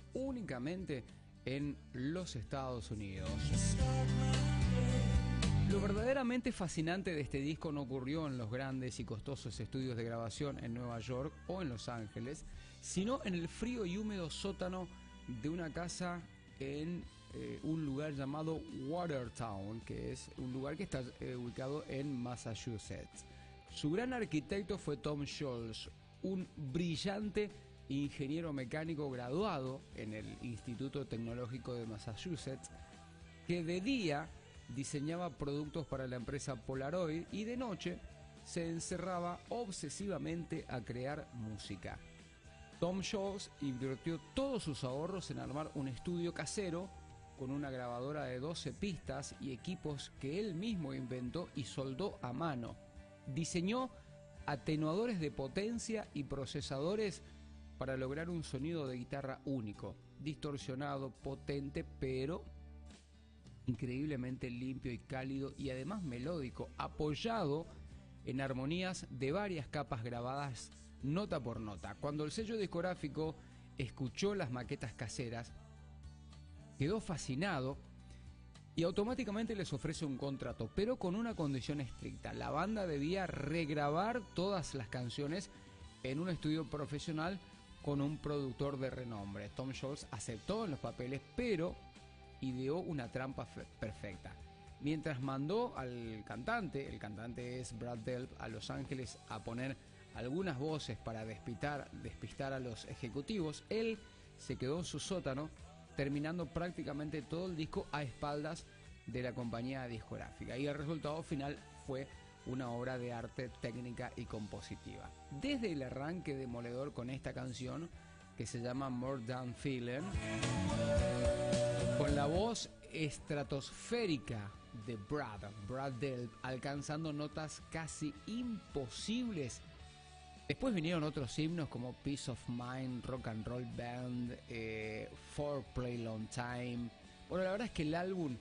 únicamente en los Estados Unidos. Lo verdaderamente fascinante de este disco no ocurrió en los grandes y costosos estudios de grabación en Nueva York o en Los Ángeles, sino en el frío y húmedo sótano de una casa en un lugar llamado Watertown, que es un lugar que está ubicado en Massachusetts. Su gran arquitecto fue Tom Scholz, un brillante ingeniero mecánico graduado en el Instituto Tecnológico de Massachusetts, que de día diseñaba productos para la empresa Polaroid y de noche se encerraba obsesivamente a crear música. Tom Scholz invirtió todos sus ahorros en armar un estudio casero con una grabadora de 12 pistas y equipos que él mismo inventó y soldó a mano. Diseñó atenuadores de potencia y procesadores para lograr un sonido de guitarra único, distorsionado, potente, pero increíblemente limpio y cálido y además melódico, apoyado en armonías de varias capas grabadas nota por nota. Cuando el sello discográfico escuchó las maquetas caseras, quedó fascinado y automáticamente les ofrece un contrato, pero con una condición estricta: la banda debía regrabar todas las canciones en un estudio profesional con un productor de renombre. Tom Scholz aceptó en los papeles, pero ideó una trampa perfecta. Mientras mandó al cantante, el cantante es Brad Delp, a Los Ángeles a poner algunas voces para despistar a los ejecutivos, él se quedó en su sótano, terminando prácticamente todo el disco a espaldas de la compañía discográfica. Y el resultado final fue una obra de arte técnica y compositiva. Desde el arranque demoledor con esta canción, que se llama More Than Feeling, con la voz estratosférica de Brad Delp, alcanzando notas casi imposibles. Después vinieron otros himnos como Peace of Mind, Rock and Roll Band, For Play Long Time. Bueno, la verdad es que el álbum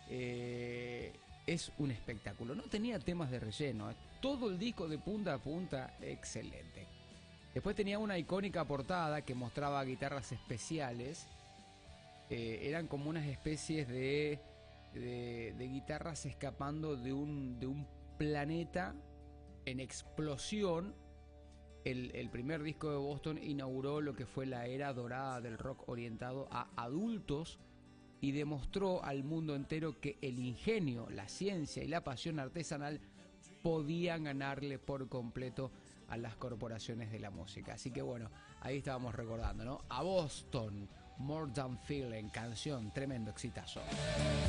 es un espectáculo. No tenía temas de relleno, todo el disco de punta a punta excelente. Después tenía una icónica portada que mostraba guitarras especiales. Eran como unas especies de guitarras escapando de un planeta en explosión. El primer disco de Boston inauguró lo que fue la era dorada del rock orientado a adultos y demostró al mundo entero que el ingenio, la ciencia y la pasión artesanal podían ganarle por completo a las corporaciones de la música. Así que bueno, ahí estábamos recordando, ¿no? A Boston, More Than Feeling, canción, tremendo exitazo.